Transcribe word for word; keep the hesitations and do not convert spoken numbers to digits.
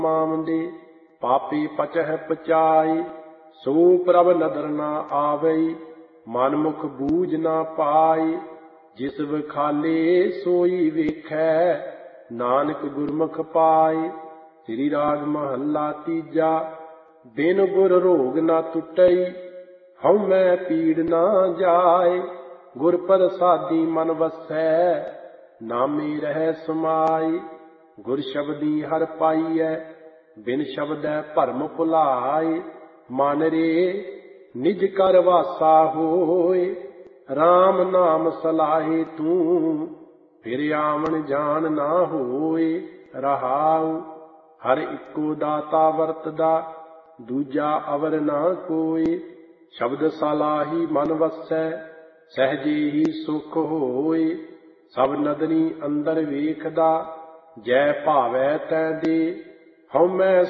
ਮਾਮਦੇ। ਪਾਪੀ ਪਚਹਿ ਪਚਾਈ ਸੋ ਪ੍ਰਭ ਨਦਰ ਨਾ ਆਵਈ। ਮਨ ਮੁਖ ਬੂਝ ਨਾ ਪਾਈ ਜਿਸ ਵਿਖਾਲੇ ਸੋਈ ਵੇਖੈ। ਨਾਨਕ ਗੁਰਮੁਖ ਪਾਈ। ਸ੍ਰੀ ਰਾਗ ਮਹੱਲਾ ਤੀਜਾ। ਬਿਨ ਗੁਰ ਰੋਗ ਨਾ ਟੁੱਟਈ ਹਉ ਮੈਂ ਪੀੜ ਨਾ ਜਾਏ। ਗੁਰ ਪ੍ਰਸਾਦੀ ਮਨ ਵਸੈ ਨਾਮੇ ਰਹਿ ਸਮਾਈ। ਗੁਰ ਸ਼ਬਦੀ ਹਰਿ ਪਾਈਐ ਬਿਨ ਸ਼ਬਦੈ ਭਰਮ ਭੁਲਾਏ। ਮਨ ਰੇ ਨਿਜ ਕਰ ਵਾਸਾ ਹੋਏ। RAM ਨਾਮ ਸਲਾਹੇ ਤੂੰ ਫਿਰ ਆਵਣ ਜਾਣ ਨਾ ਹੋਏ। ਰਹਾਉ ਹਰ ਇੱਕੋ ਦਾਤਾ ਵਰਤਦਾ ਦੂਜਾ ਅਵਰ ਨਾ ਕੋਇ। ਸ਼ਬਦ ਸਲਾਹੀ ਮਨ ਵਸੈ ਸਹਿਜੇ ਹੀ ਸੁਖ ਹੋਏ। ਸਭ ਨਦਰੀ ਅੰਦਰ ਵੇਖਦਾ ਜੈ ਭਾਵੈ ਤੈ ਦੇ। ਹਉ ਮੈਂ